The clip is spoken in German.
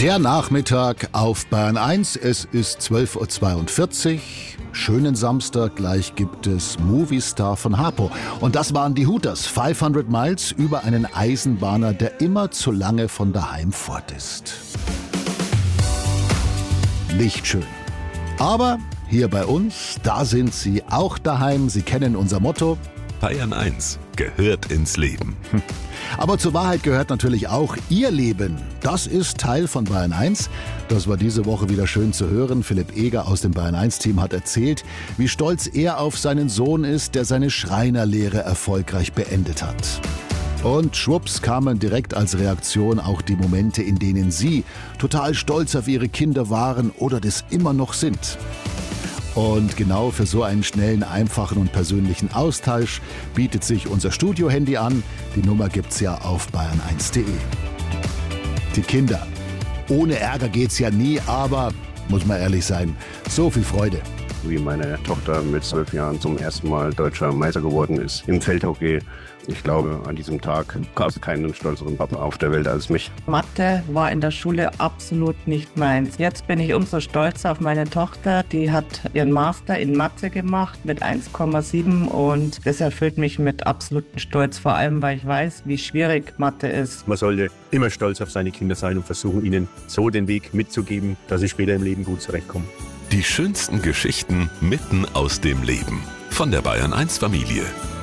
Der Nachmittag auf Bayern 1, es ist 12.42 Uhr. Schönen Samstag, gleich gibt es Movistar von Harpo. Und das waren die Hooters, 500 Miles über einen Eisenbahner, der immer zu lange von daheim fort ist. Nicht schön. Aber hier bei uns, da sind Sie auch daheim. Sie kennen unser Motto. Bayern 1 gehört ins Leben. Aber zur Wahrheit gehört natürlich auch Ihr Leben. Das ist Teil von Bayern 1. Das war diese Woche wieder schön zu hören. Philipp Eger aus dem Bayern 1-Team hat erzählt, wie stolz er auf seinen Sohn ist, der seine Schreinerlehre erfolgreich beendet hat. Und schwupps kamen direkt als Reaktion auch die Momente, in denen Sie total stolz auf Ihre Kinder waren oder das immer noch sind. Und genau für so einen schnellen, einfachen und persönlichen Austausch bietet sich unser Studio-Handy an. Die Nummer gibt's ja auf bayern1.de. Die Kinder. Ohne Ärger geht's ja nie, aber, muss man ehrlich sein, so viel Freude. Wie meine Tochter mit 12 Jahren zum ersten Mal deutscher Meister geworden ist im Feldhockey. Ich glaube, an diesem Tag gab es keinen stolzeren Papa auf der Welt als mich. Mathe war in der Schule absolut nicht meins. Jetzt bin ich umso stolzer auf meine Tochter. Die hat ihren Master in Mathe gemacht mit 1,7 und das erfüllt mich mit absolutem Stolz, vor allem, weil ich weiß, wie schwierig Mathe ist. Man sollte immer stolz auf seine Kinder sein und versuchen, ihnen so den Weg mitzugeben, dass sie später im Leben gut zurechtkommen. Die schönsten Geschichten mitten aus dem Leben. Von der Bayern 1 Familie.